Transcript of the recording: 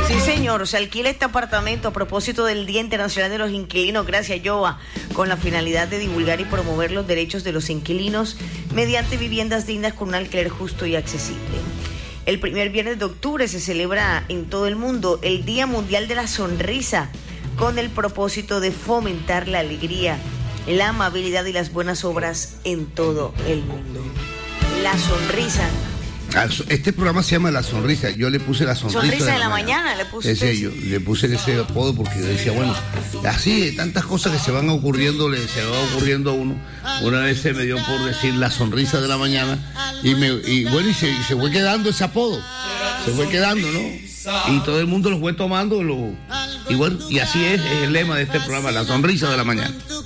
Sí, señor, se alquila este apartamento a propósito del Día Internacional de los Inquilinos, gracias Yoa, con la finalidad de divulgar y promover los derechos de los inquilinos mediante viviendas dignas con un alquiler justo y accesible. El primer viernes de octubre se celebra en todo el mundo el Día Mundial de la Sonrisa, con el propósito de fomentar la alegría, la amabilidad y las buenas obras en todo el mundo. La sonrisa. Este programa se llama La Sonrisa. Yo le puse La Sonrisa de la mañana. Le puse yo le puse ese apodo porque yo decía, bueno, así de tantas cosas que se van ocurriendo a uno. Una vez se me dio por decir La Sonrisa de la mañana y se fue quedando ese apodo. Se fue quedando, ¿no? Y todo el mundo lo fue tomando y bueno, y así es el lema de este programa, La Sonrisa de la mañana.